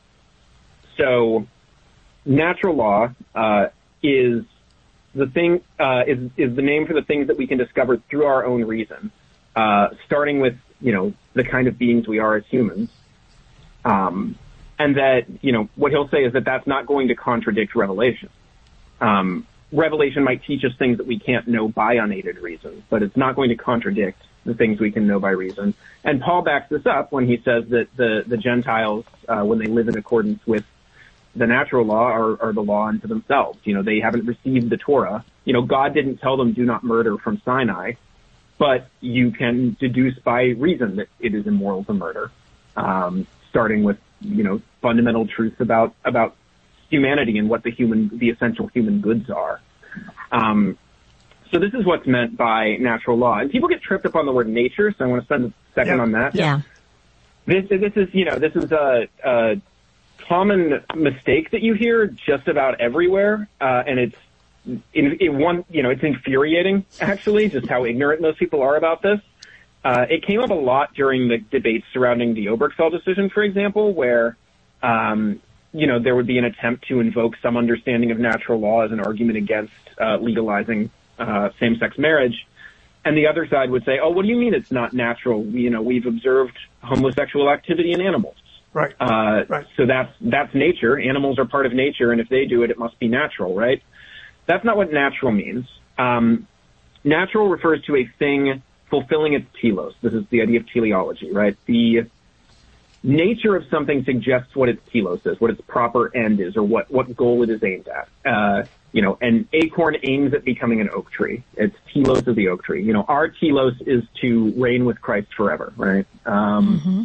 so natural law, uh, is the thing, uh, is, is the name for the things that we can discover through our own reason, uh, starting with, you know, the kind of beings we are as humans. Um, and that, you know, what he'll say is that that's not going to contradict revelation. Um, revelation might teach us things that we can't know by unaided reason, but it's not going to contradict the things we can know by reason. And Paul backs this up when he says that the, the Gentiles, uh, when they live in accordance with the natural law, are, are the law unto themselves. You know, they haven't received the Torah. You know, God didn't tell them do not murder from Sinai, but you can deduce by reason that it is immoral to murder, um, starting with, you know, fundamental truths about, about humanity and what the human, the essential human goods are. Um, so this is what's meant by natural law. And people get tripped up on the word nature, so I want to spend a second yeah. on that. Yeah. This, this is, you know, this is a, a common mistake that you hear just about everywhere, uh, and it's, in, in one, you know, it's infuriating, actually, just how ignorant most people are about this. Uh, it came up a lot during the debates surrounding the Obergefell decision, for example, where, um, you know, there would be an attempt to invoke some understanding of natural law as an argument against uh, legalizing uh, same-sex marriage. And the other side would say, oh, what do you mean it's not natural? You know, we've observed homosexual activity in animals. Right. Uh, right. So that's, that's nature. Animals are part of nature, and if they do it, it must be natural, right? That's not what natural means. Um, natural refers to a thing fulfilling its telos. This is the idea of teleology, right? The nature of something suggests what its telos is, what its proper end is, or what, what goal it is aimed at. Uh, you know, an acorn aims at becoming an oak tree. Its telos is the oak tree. You know, our telos is to reign with Christ forever, right? Um, mm-hmm.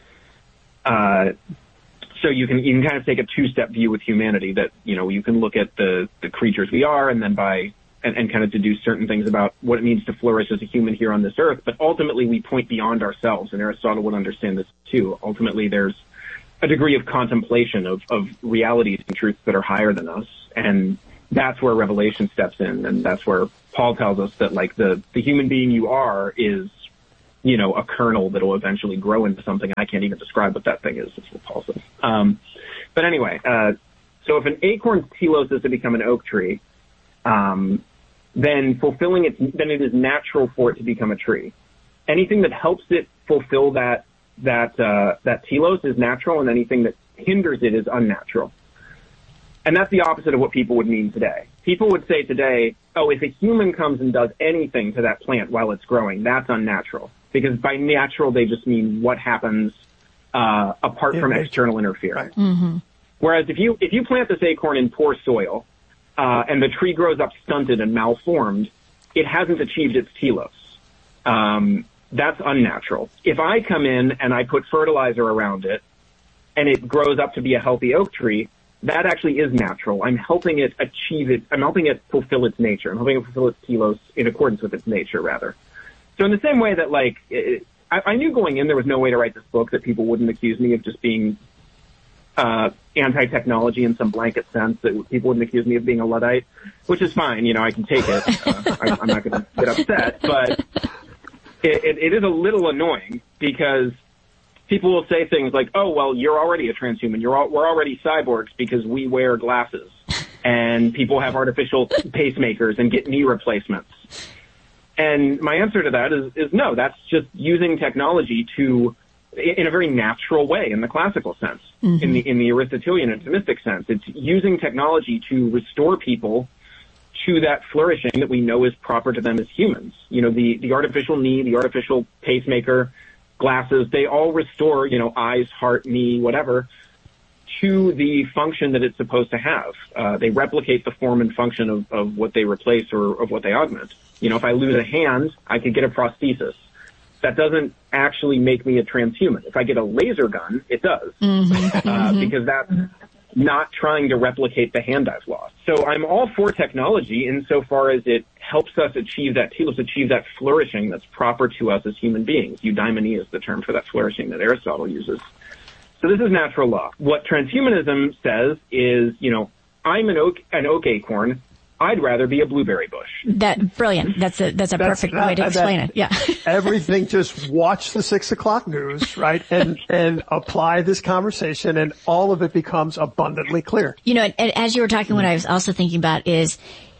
uh, so you can, you can kind of take a two-step view with humanity that, you know, you can look at the, the creatures we are, and then by and, and kind of deduce certain things about what it means to flourish as a human here on this earth. But ultimately, we point beyond ourselves, and Aristotle would understand this too. Ultimately, there's a degree of contemplation of, of realities and truths that are higher than us, and that's where revelation steps in, and that's where Paul tells us that, like, the, the human being you are is, you know, a kernel that will eventually grow into something. I can't even describe what that thing is. That's what Paul says. Um, but anyway, uh, so if an acorn's telos is to become an oak tree, um, then fulfilling it, then it is natural for it to become a tree. Anything that helps it fulfill that, that, uh, that telos is natural, and anything that hinders it is unnatural. And that's the opposite of what people would mean today. People would say today, oh, if a human comes and does anything to that plant while it's growing, that's unnatural. Because by natural, they just mean what happens uh, apart from external interference. Mm-hmm. Whereas if you if you plant this acorn in poor soil uh, and the tree grows up stunted and malformed, it hasn't achieved its telos. Um, that's unnatural. If I come in and I put fertilizer around it and it grows up to be a healthy oak tree, that actually is natural. I'm helping it achieve it. I'm helping it fulfill its nature. I'm helping it fulfill its telos in accordance with its nature, rather. So in the same way that, like, it, I, I knew going in there was no way to write this book that people wouldn't accuse me of just being uh, anti-technology in some blanket sense, that people wouldn't accuse me of being a Luddite, which is fine. You know, I can take it. Uh, I, I'm not going to get upset. But it, it, it is a little annoying because people will say things like, oh, well, you're already a transhuman. You're all, we're already cyborgs because we wear glasses. And people have artificial pacemakers and get knee replacements. And my answer to that is, is no, that's just using technology to, in a very natural way, in the classical sense, mm-hmm. in the in the Aristotelian and Thomistic sense. It's using technology to restore people to that flourishing that we know is proper to them as humans. You know, the, the artificial knee, the artificial pacemaker, glasses, they all restore, you know, eyes, heart, knee, whatever, to the function that it's supposed to have. Uh, they replicate the form and function of, of what they replace or of what they augment. You know, if I lose a hand, I could get a prosthesis. That doesn't actually make me a transhuman. If I get a laser gun, it does. Mm-hmm. Uh, because that's not trying to replicate the hand I've lost. So I'm all for technology insofar as it helps us achieve that telos, achieve that flourishing that's proper to us as human beings. Eudaimonia is the term for that flourishing that Aristotle uses. So this is natural law. What transhumanism says is, you know, I'm an oak, an oak acorn. I'd rather be a blueberry bush. That brilliant. That's a that's a that's, perfect that, way to explain that, it. Yeah. Everything. Just watch the six o'clock news, right, and and apply this conversation, and all of it becomes abundantly clear. You know, and as you were talking, what I was also thinking about is,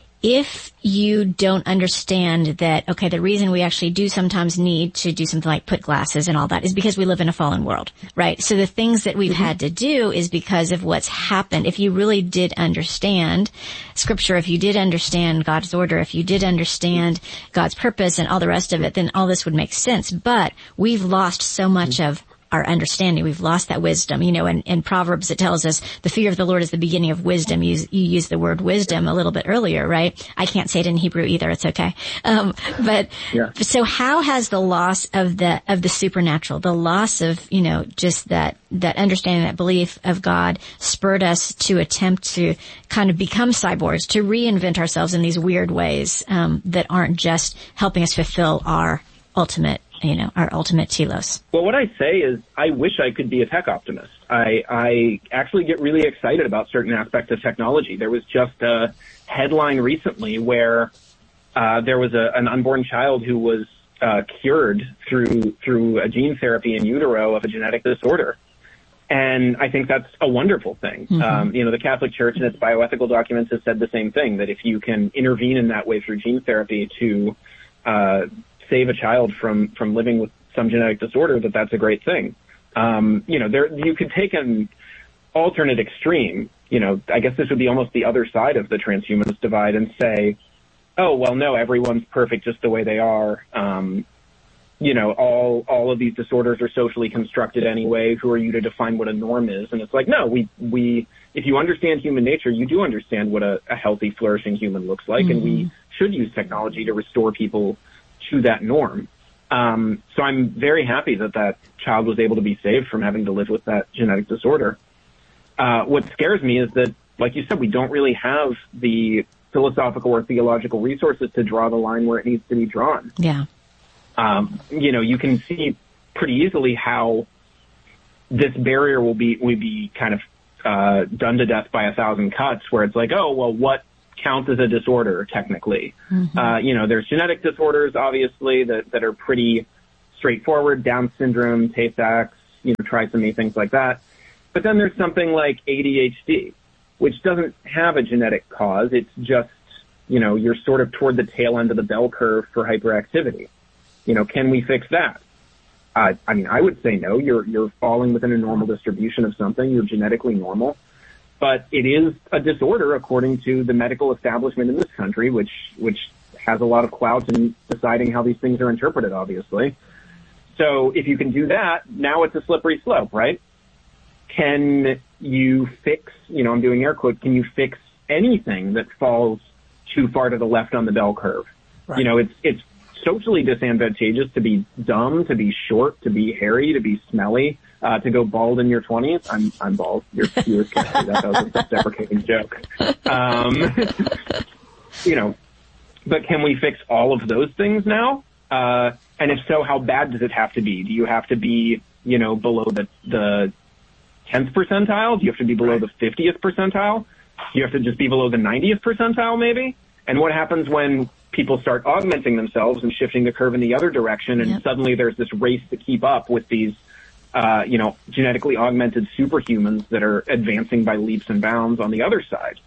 if you don't understand that, okay, the reason we actually do sometimes need to do something like put glasses and all that is because we live in a fallen world, right? So the things that we've mm-hmm. had to do is because of what's happened. If you really did understand Scripture, if you did understand God's order, if you did understand God's purpose and all the rest of it, then all this would make sense. But we've lost so much mm-hmm. of our understanding. We've lost that wisdom. You know, in, in Proverbs it tells us the fear of the Lord is the beginning of wisdom. You, you used the word wisdom a little bit earlier, right? I can't say it in Hebrew either. It's okay. Um, but yeah. So how has the loss of the, of the supernatural, the loss of, you know, just that, that understanding, that belief of God spurred us to attempt to kind of become cyborgs, to reinvent ourselves in these weird ways, um, that aren't just helping us fulfill our ultimate, you know, our ultimate telos? Well, what I say is I wish I could be a tech optimist. I, I actually get really excited about certain aspects of technology. There was just a headline recently where uh, there was a, an unborn child who was uh, cured through through a gene therapy in utero of a genetic disorder. And I think that's a wonderful thing. Mm-hmm. Um, you know, the Catholic Church in its bioethical documents has said the same thing, that if you can intervene in that way through gene therapy to uh save a child from, from living with some genetic disorder, that that's a great thing. Um, you know, there, you could take an alternate extreme, you know, I guess this would be almost the other side of the transhumanist divide, and say, oh, well, no, everyone's perfect just the way they are. Um, you know, all, all of these disorders are socially constructed anyway. Who are you to define what a norm is? And it's like, no, we, we, if you understand human nature, you do understand what a, a healthy, flourishing human looks like. Mm-hmm. And we should use technology to restore people to that norm. Um, so I'm very happy that that child was able to be saved from having to live with that genetic disorder. Uh, what scares me is that, like you said, we don't really have the philosophical or theological resources to draw the line where it needs to be drawn. Yeah. Um, you know, you can see pretty easily how this barrier will be, will be kind of, uh, done to death by a thousand cuts, where it's like, oh, well, what counts as a disorder technically? Mm-hmm. Uh, you know, there's genetic disorders, obviously, that, that are pretty straightforward, Down syndrome, Tay-Sachs, you know, trisomy, things like that. But then there's something like A D H D, which doesn't have a genetic cause. It's just, you know, you're sort of toward the tail end of the bell curve for hyperactivity. You know, can we fix that? Uh, I mean, I would say no. You're, you're falling within a normal distribution of something. You're genetically normal. But it is a disorder according to the medical establishment in this country, which, which has a lot of clout in deciding how these things are interpreted, obviously. So if you can do that, now it's a slippery slope, right? Can you fix, you know, I'm doing air quotes, can you fix anything that falls too far to the left on the bell curve? Right. You know, it's, it's socially disadvantageous to be dumb, to be short, to be hairy, to be smelly, uh, to go bald in your twenties. I'm, I'm bald. Your viewers can't see that. That was a self-deprecating joke. Um, you know, but can we fix all of those things now? Uh, and if so, how bad does it have to be? Do you have to be, you know, below the, the tenth percentile? Do you have to be below the fiftieth percentile? Do you have to just be below the ninetieth percentile maybe? And what happens when people start augmenting themselves and shifting the curve in the other direction, and yep. suddenly there's this race to keep up with these, uh, you know, genetically augmented superhumans that are advancing by leaps and bounds on the other side?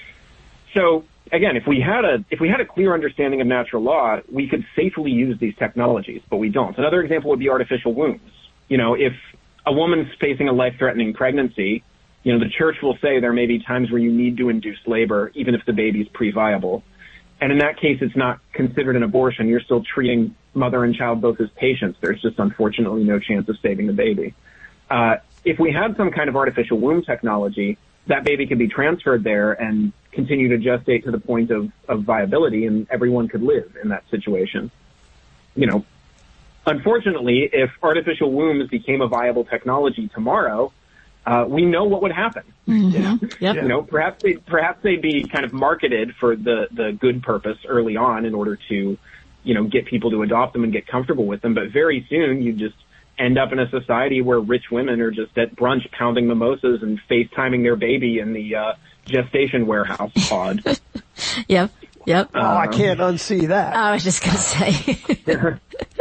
So again, if we had a, if we had a clear understanding of natural law, we could safely use these technologies, but we don't. Another example would be artificial wombs. You know, if a woman's facing a life-threatening pregnancy, you know, the church will say there may be times where you need to induce labor, even if the baby's pre-viable. And in that case, it's not considered an abortion. You're still treating mother and child both as patients. There's just unfortunately no chance of saving the baby. Uh, if we had some kind of artificial womb technology, that baby could be transferred there and continue to gestate to the point of, of viability, and everyone could live in that situation. You know, unfortunately, if artificial wombs became a viable technology tomorrow, uh, we know what would happen. Mm-hmm. You know, yep. you know, perhaps they perhaps they'd be kind of marketed for the the good purpose early on in order to, you know, get people to adopt them and get comfortable with them. But very soon, you just end up in a society where rich women are just at brunch pounding mimosas and FaceTiming their baby in the uh, gestation warehouse pod. Yep. Yep. Oh, I can't unsee that. I was just going to say.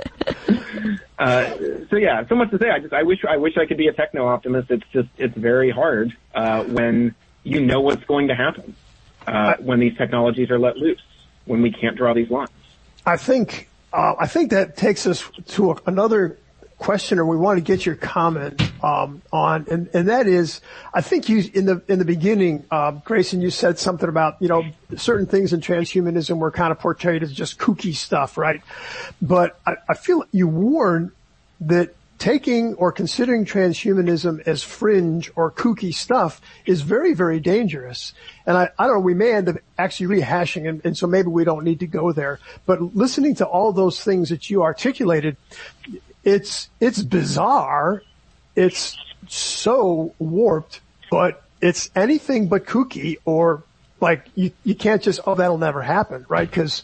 uh, so yeah, so much to say. I just, I wish, I wish I could be a techno optimist. It's just, it's very hard, uh, when you know what's going to happen, uh, when these technologies are let loose, when we can't draw these lines. I think, uh, I think that takes us to a, another question, or we want to get your comment um, on, and, and that is, I think you in the in the beginning, uh, Grayson, you said something about, you know, certain things in transhumanism were kind of portrayed as just kooky stuff, right? But I, I feel you warn that taking or considering transhumanism as fringe or kooky stuff is very, very dangerous. And I, I don't know, we may end up actually rehashing, and, and so maybe we don't need to go there. But listening to all those things that you articulated, It's, it's bizarre. It's so warped, but it's anything but kooky, or like you, you can't just, oh, that'll never happen, right? Cause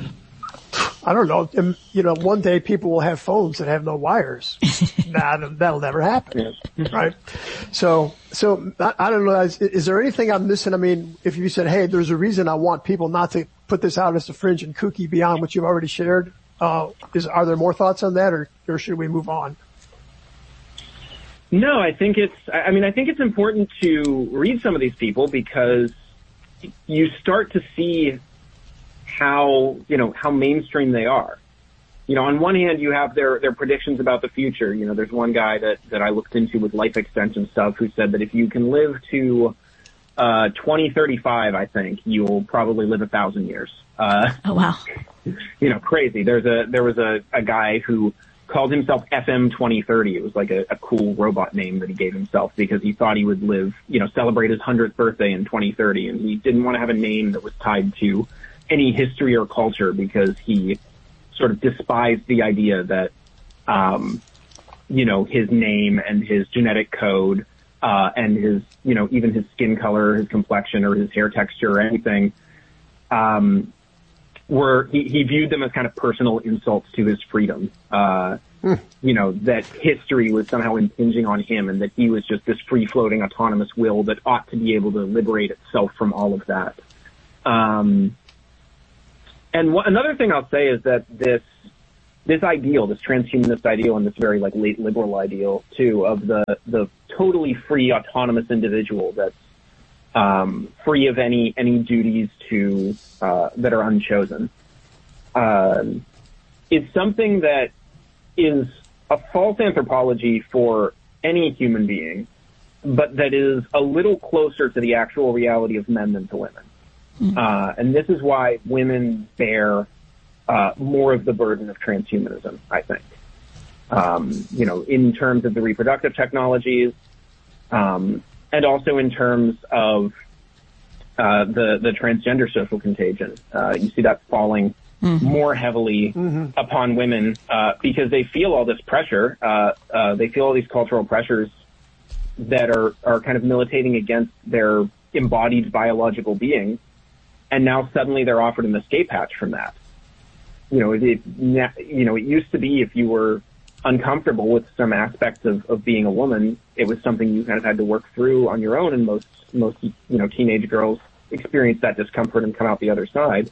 I don't know, you know, one day people will have phones that have no wires. Nah, that'll never happen, right? So, so I, I don't know, is, is there anything I'm missing? I mean, if you said, hey, there's a reason I want people not to put this out as a fringe and kooky beyond what you've already shared. Uh, is, are there more thoughts on that, or, or should we move on? No, I think it's, I mean, I think it's important to read some of these people, because you start to see how, you know, how mainstream they are. You know, on one hand, you have their, their predictions about the future. You know, there's one guy that, that I looked into with life extension stuff who said that if you can live to, uh, twenty thirty-five, I think, you'll probably live a thousand years. Uh, oh, wow. You know, crazy. There's a, there was a, a guy who called himself F M twenty thirty. It was like a, a cool robot name that he gave himself because he thought he would live, you know, celebrate his hundredth birthday in twenty thirty. And he didn't want to have a name that was tied to any history or culture, because he sort of despised the idea that, um, you know, his name and his genetic code, uh, and his, you know, even his skin color, his complexion, or his hair texture or anything um, were he, he viewed them as kind of personal insults to his freedom. Uh, mm. You know, that history was somehow impinging on him, and that he was just this free-floating, autonomous will that ought to be able to liberate itself from all of that. Um, and wh- another thing I'll say is that this this ideal, this transhumanist ideal, and this very like late liberal ideal too, of the the totally free, autonomous individual that's um, free of any any duties to uh, that are unchosen. Uh, it's something that is a false anthropology for any human being, but that is a little closer to the actual reality of men than to women. Mm-hmm. Uh, and this is why women bear uh, more of the burden of transhumanism, I think. Um, you know, in terms of the reproductive technologies, um, and also in terms of uh, the the transgender social contagion. Uh, you see that falling mm-hmm. more heavily mm-hmm. upon women uh, because they feel all this pressure. Uh, uh, they feel all these cultural pressures that are, are kind of militating against their embodied biological being. And now suddenly they're offered an escape hatch from that. You know, it, you know, it used to be if you were uncomfortable with some aspects of, of being a woman, it was something you kind of had to work through on your own. And most, most, you know, teenage girls experience that discomfort and come out the other side.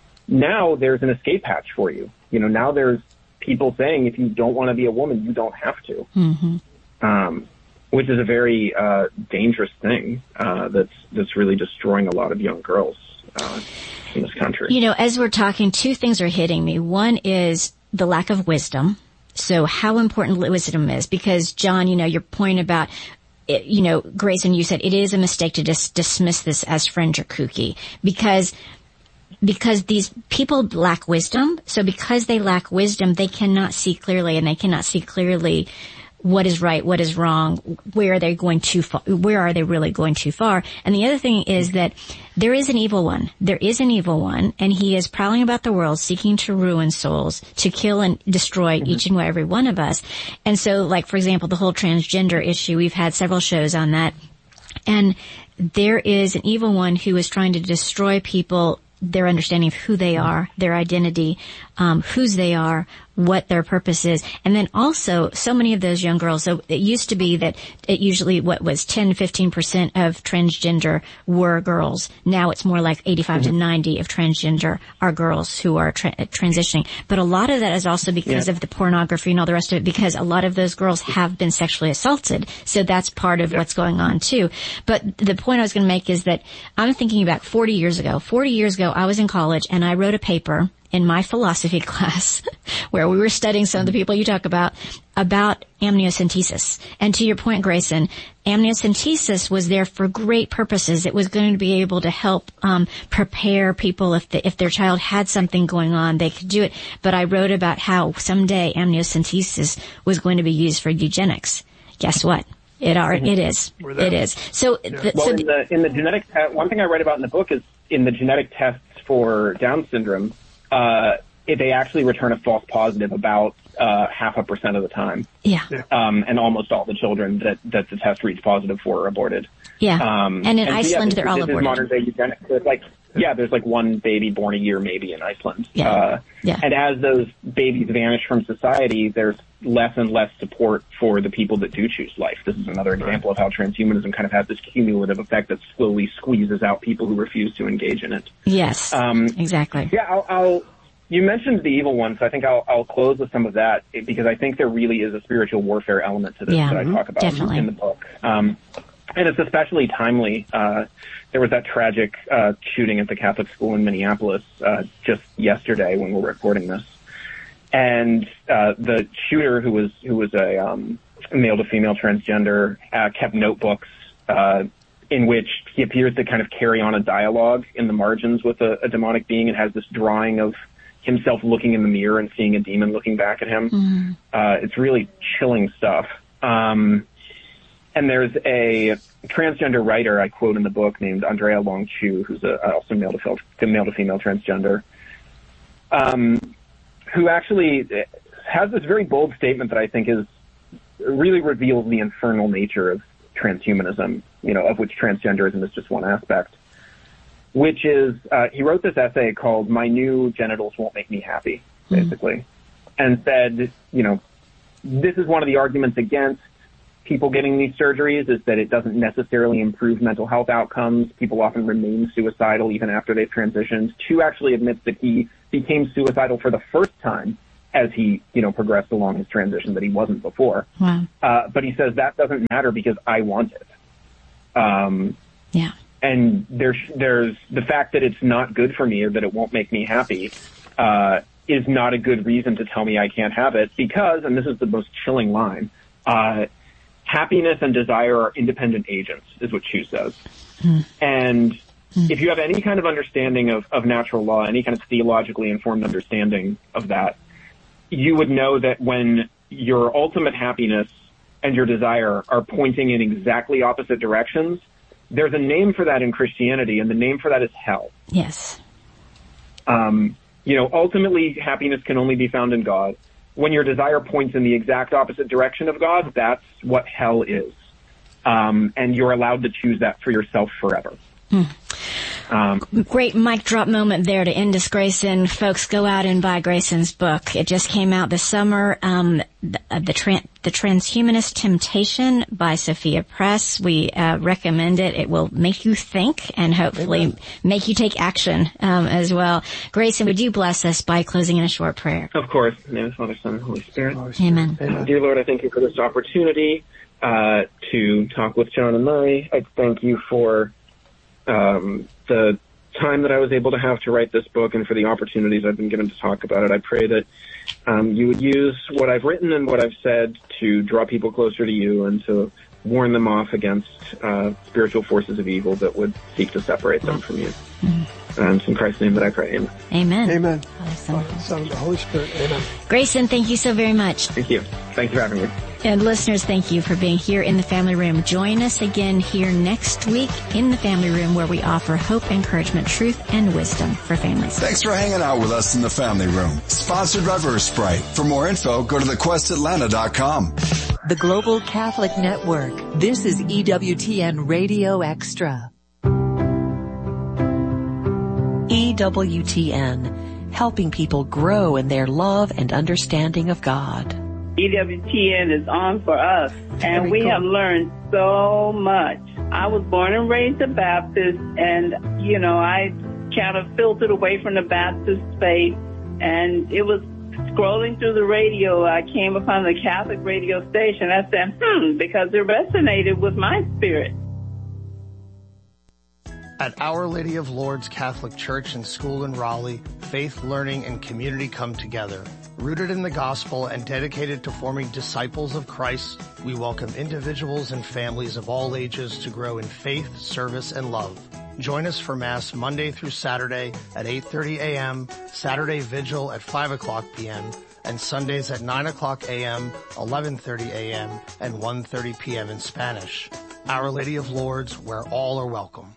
Now there's an escape hatch for you. You know, now there's people saying if you don't want to be a woman, you don't have to. Mm-hmm. Um, which is a very uh, dangerous thing uh, that's that's really destroying a lot of young girls. Uh, in this country. You know, as we're talking, two things are hitting me. One is the lack of wisdom. So how important wisdom is, because John, you know, your point about, it, you know, Grayson, you said it is a mistake to dis- dismiss this as fringe or kooky because, because these people lack wisdom. So because they lack wisdom, they cannot see clearly, and they cannot see clearly what is right, what is wrong, where are they going too far, where are they really going too far? And the other thing is that there is an evil one. There is an evil one, and he is prowling about the world seeking to ruin souls, to kill and destroy mm-hmm. each and every one of us. And so, like, for example, the whole transgender issue, we've had several shows on that. And there is an evil one who is trying to destroy people, their understanding of who they are, their identity, um, whose they are, what their purpose is. And then also, so many of those young girls, so it used to be that it usually, what was ten, fifteen percent of transgender were girls. Now it's more like eighty-five mm-hmm. to ninety of transgender are girls who are tra- transitioning. But a lot of that is also because yeah. of the pornography and all the rest of it, because a lot of those girls have been sexually assaulted. So that's part of yeah. what's going on too. But the point I was going to make is that I'm thinking about forty years ago. forty years ago, I was in college and I wrote a paper in my philosophy class where we were studying some of the people you talk about, about amniocentesis. And to your point, Grayson, amniocentesis was there for great purposes. It was going to be able to help um prepare people if the, if their child had something going on, they could do it. But I wrote about how someday amniocentesis was going to be used for eugenics. Guess what? It are, it is. It is. So, yeah. the, well, so in the, in the genetic, te- one thing I read about in the book is in the genetic tests for Down syndrome, uh, it, they actually return a false positive about, uh, half a percent of the time. Yeah. Um, and almost all the children that, that the test reads positive for are aborted. Yeah. Um, and in and Iceland, so, yeah, they're all this aborted. Is modern day eugenics. There's like, yeah, there's like one baby born a year maybe in Iceland. Yeah. Uh, yeah. And as those babies vanish from society, there's less and less support for the people that do choose life. This is another example of how transhumanism kind of has this cumulative effect that slowly squeezes out people who refuse to engage in it. Yes. Um, exactly. Yeah, I'll, I'll, you mentioned the evil one, so I think I'll, I'll close with some of that because I think there really is a spiritual warfare element to this yeah, that I talk about definitely. in the book. Um, and it's especially timely. Uh, there was that tragic, uh, shooting at the Catholic school in Minneapolis, uh, just yesterday when we're recording this. And, uh, the shooter who was, who was a, um, male to female transgender, uh, kept notebooks, uh, in which he appears to kind of carry on a dialogue in the margins with a, a demonic being and has this drawing of himself looking in the mirror and seeing a demon looking back at him. Mm-hmm. Uh, it's really chilling stuff. Um, and there's a transgender writer I quote in the book named Andrea Long Chu, who's a, also male to, female, male to female transgender, um, who actually has this very bold statement that I think is really reveals the infernal nature of transhumanism, you know, of which transgenderism is just one aspect, which is, uh, he wrote this essay called My New Genitals Won't Make Me Happy, basically, mm-hmm. and said, you know, this is one of the arguments against people getting these surgeries, is that it doesn't necessarily improve mental health outcomes. People often remain suicidal even after they've transitioned. Two actually admits that he became suicidal for the first time as he, you know, progressed along his transition, that he wasn't before. Wow. Uh, but he says that doesn't matter because I want it. Um, yeah. And there's, there's the fact that it's not good for me or that it won't make me happy, uh, is not a good reason to tell me I can't have it because, and this is the most chilling line, uh, happiness and desire are independent agents, is what Chu says. Mm. And mm. if you have any kind of understanding of, of natural law, any kind of theologically informed understanding of that, you would know that when your ultimate happiness and your desire are pointing in exactly opposite directions, there's a name for that in Christianity, and the name for that is hell. Yes. Um, you know, ultimately, happiness can only be found in God. When your desire points in the exact opposite direction of God, that's what hell is. Um, and you're allowed to choose that for yourself forever. Hmm. Um, Great mic drop moment there to end us, Grayson. Folks, go out and buy Grayson's book. It just came out this summer. Um, the, uh, the, tran- the Transhumanist Temptation by Sophia Press. We uh, recommend it. It will make you think and hopefully Amen. make you take action um, as well. Grayson, would you bless us by closing in a short prayer? Of course. In the name of the Father, Son, and Holy Spirit. Amen. Amen. Dear Lord, I thank you for this opportunity uh, to talk with John and Murray. I thank you for Um, the time that I was able to have to write this book and for the opportunities I've been given to talk about it. I pray that um, you would use what I've written and what I've said to draw people closer to you and to warn them off against uh, spiritual forces of evil that would seek to separate them from you. Mm-hmm. And it's in Christ's name that I pray. Amen. Amen. Amen. Father, Son, and the Holy Spirit. Amen. Grayson, thank you so very much. Thank you. Thank you for having me. And listeners, thank you for being here in the Family Room. Join us again here next week in the Family Room, where we offer hope, encouragement, truth, and wisdom for families. Thanks for hanging out with us in the Family Room. Sponsored by Versprite. For more info, go to the quest atlanta dot com. The Global Catholic Network. This is E W T N Radio Extra. E W T N, helping people grow in their love and understanding of God. E W T N is on for us, and we have learned so much. I was born and raised a Baptist, and, you know, I kind of filtered away from the Baptist faith, and it was scrolling through the radio, I came upon the Catholic radio station. I said, hmm, because it resonated with my spirit. At Our Lady of Lourdes Catholic Church and School in Raleigh, faith, learning, and community come together. Rooted in the gospel and dedicated to forming disciples of Christ, we welcome individuals and families of all ages to grow in faith, service, and love. Join us for Mass Monday through Saturday at eight thirty a.m., Saturday Vigil at five o'clock p.m., and Sundays at nine o'clock a.m., eleven thirty a.m., and one thirty p.m. in Spanish. Our Lady of Lourdes, where all are welcome.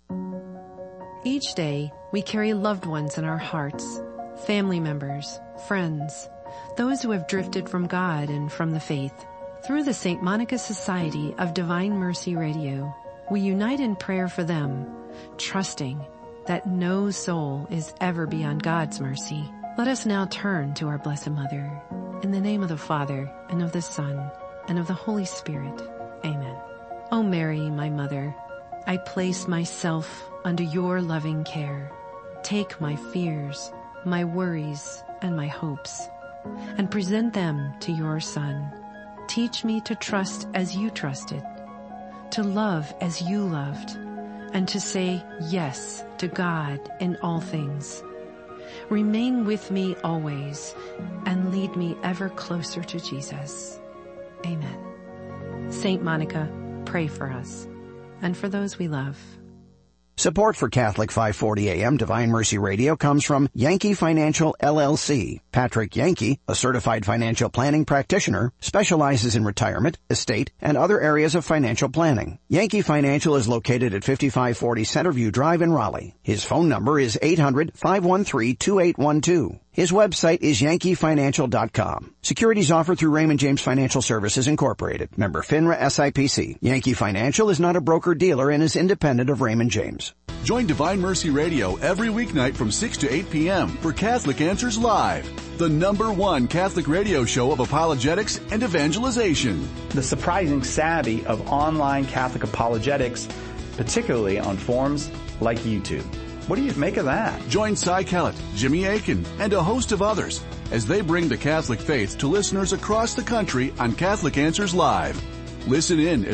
Each day, we carry loved ones in our hearts, family members, friends, those who have drifted from God and from the faith. Through the Saint Monica Society of Divine Mercy Radio, we unite in prayer for them, trusting that no soul is ever beyond God's mercy. Let us now turn to our Blessed Mother. In the name of the Father, and of the Son, and of the Holy Spirit. Amen. O Mary, my Mother, I place myself under your loving care. Take my fears, my worries, and my hopes, and present them to your Son. Teach me to trust as you trusted, to love as you loved, and to say yes to God in all things. Remain with me always, and lead me ever closer to Jesus. Amen. Saint Monica, pray for us, and for those we love. Support for Catholic five forty A M Divine Mercy Radio comes from Yankee Financial L L C. Patrick Yankee, a certified financial planning practitioner, specializes in retirement, estate, and other areas of financial planning. Yankee Financial is located at fifty-five forty Centerview Drive in Raleigh. His phone number is eight hundred, five one three, two eight one two. His website is yankee financial dot com. Securities offered through Raymond James Financial Services Incorporated. Member FINRA S I P C. Yankee Financial is not a broker-dealer and is independent of Raymond James. Join Divine Mercy Radio every weeknight from six to eight p.m. for Catholic Answers Live, the number one Catholic radio show of apologetics and evangelization. The surprising savvy of online Catholic apologetics, particularly on forums like YouTube. What do you make of that? Join Cy Kellett, Jimmy Akin, and a host of others as they bring the Catholic faith to listeners across the country on Catholic Answers Live. Listen in as